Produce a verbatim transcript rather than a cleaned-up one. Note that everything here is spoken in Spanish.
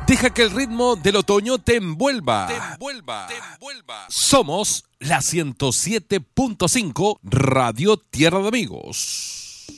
Deja que el ritmo del otoño te envuelva. Te envuelva. Te envuelva. Somos la ciento siete punto cinco Radio Tierra de Amigos.